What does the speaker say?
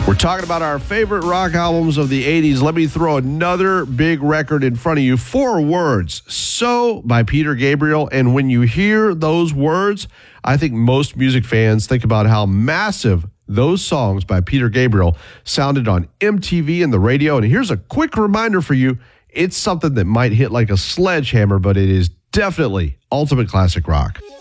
We're talking about our favorite rock albums of the 80s. Let me throw another big record in front of you. 4 words. So by Peter Gabriel. And when you hear those words, I think most music fans think about how massive those songs by Peter Gabriel sounded on MTV and the radio. And here's a quick reminder for you. It's something that might hit like a sledgehammer, but it is definitely ultimate classic rock.